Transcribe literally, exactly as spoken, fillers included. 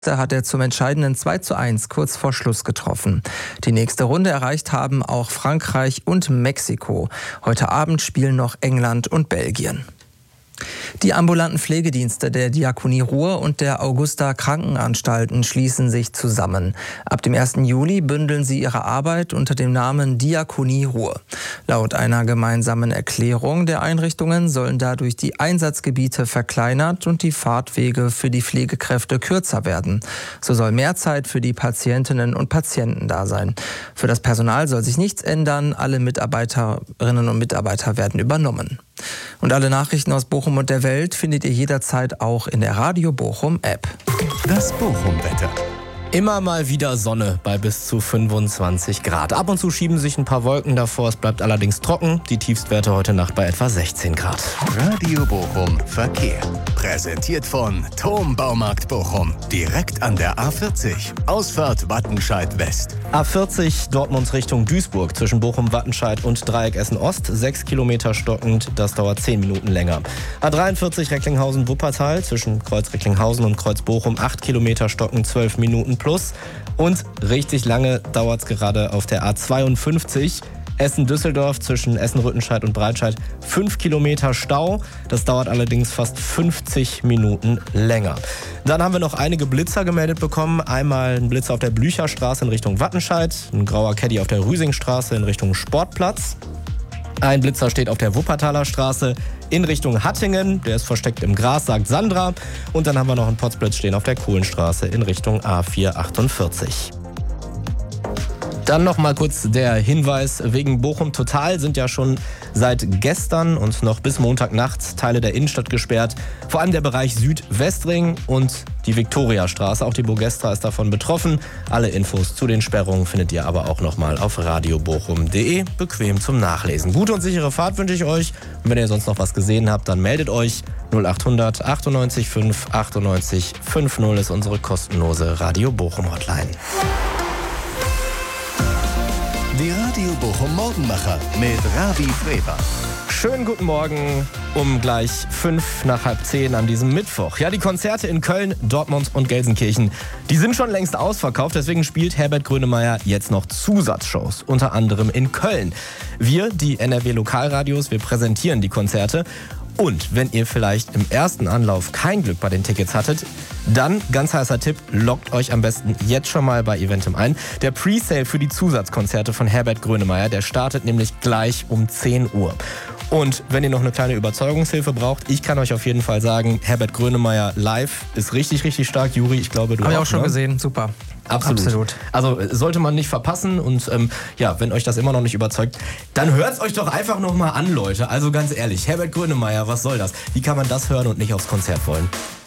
hat er zum entscheidenden zwei zu eins kurz vor Schluss getroffen. Die nächste Runde erreicht haben auch Frankreich und Mexiko. Heute Abend spielen noch England und Belgien. Die ambulanten Pflegedienste der Diakonie Ruhr und der Augusta Krankenanstalten schließen sich zusammen. Ab dem ersten Juli bündeln sie ihre Arbeit unter dem Namen Diakonie Ruhr. Laut einer gemeinsamen Erklärung der Einrichtungen sollen dadurch die Einsatzgebiete verkleinert und die Fahrtwege für die Pflegekräfte kürzer werden. So soll mehr Zeit für die Patientinnen und Patienten da sein. Für das Personal soll sich nichts ändern. Alle Mitarbeiterinnen und Mitarbeiter werden übernommen. Und alle Nachrichten aus Bochum und der Welt findet ihr jederzeit auch in der Radio Bochum App. Das Bochum-Wetter. Immer mal wieder Sonne bei bis zu fünfundzwanzig Grad. Ab und zu schieben sich ein paar Wolken davor. Es bleibt allerdings trocken. Die Tiefstwerte heute Nacht bei etwa sechzehn Grad. Radio Bochum Verkehr. Präsentiert von Thom Baumarkt Bochum. Direkt an der A vierzig. Ausfahrt Wattenscheid West. A vierzig Dortmund Richtung Duisburg zwischen Bochum, Wattenscheid und Dreieck Essen Ost. Sechs Kilometer stockend. Das dauert zehn Minuten länger. A dreiundvierzig Recklinghausen Wuppertal zwischen Kreuz Recklinghausen und Kreuz Bochum. Acht Kilometer stockend. zwölf Minuten plus. Und richtig lange dauert es gerade auf der A zweiundfünfzig. Essen-Düsseldorf zwischen Essen-Rüttenscheid und Breitscheid. fünf Kilometer Stau. Das dauert allerdings fast fünfzig Minuten länger. Dann haben wir noch einige Blitzer gemeldet bekommen. Einmal ein Blitzer auf der Blücherstraße in Richtung Wattenscheid. Ein grauer Caddy auf der Rüsingstraße in Richtung Sportplatz. Ein Blitzer steht auf der Wuppertaler Straße in Richtung Hattingen. Der ist versteckt im Gras, sagt Sandra. Und dann haben wir noch einen Potzblitz stehen auf der Kohlenstraße in Richtung A vierhundertachtundvierzig. Dann noch mal kurz der Hinweis wegen Bochum Total sind ja schon seit gestern und noch bis Montagnacht Teile der Innenstadt gesperrt. Vor allem der Bereich Südwestring und die Viktoriastraße. Auch die Bogestra ist davon betroffen. Alle Infos zu den Sperrungen findet ihr aber auch noch mal auf radiobochum punkt de. Bequem zum Nachlesen. Gute und sichere Fahrt wünsche ich euch. Und wenn ihr sonst noch was gesehen habt, dann meldet euch. null achthundert achtundneunzig fünf achtundneunzig fünfzig ist unsere kostenlose Radio Bochum Hotline. Die Radio Bochum Morgenmacher mit Ravi Freber. Schönen guten Morgen um gleich fünf nach halb zehn an diesem Mittwoch. Ja, die Konzerte in Köln, Dortmund und Gelsenkirchen, die sind schon längst ausverkauft. Deswegen spielt Herbert Grönemeyer jetzt noch Zusatzshows, unter anderem in Köln. Wir, die N R W-Lokalradios, wir präsentieren die Konzerte. Und wenn ihr vielleicht im ersten Anlauf kein Glück bei den Tickets hattet, dann, ganz heißer Tipp, loggt euch am besten jetzt schon mal bei Eventim ein. Der Presale für die Zusatzkonzerte von Herbert Grönemeyer, der startet nämlich gleich um zehn Uhr. Und wenn ihr noch eine kleine Überzeugungshilfe braucht, ich kann euch auf jeden Fall sagen, Herbert Grönemeyer live ist richtig, richtig stark. Juri, ich glaube, du Hab auch. Habe ich auch schon ne? gesehen, super. Absolut. Absolut. Also sollte man nicht verpassen und ähm, ja, wenn euch das immer noch nicht überzeugt, dann hört's euch doch einfach nochmal an, Leute. Also ganz ehrlich, Herbert Grönemeyer, was soll das? Wie kann man das hören und nicht aufs Konzert wollen?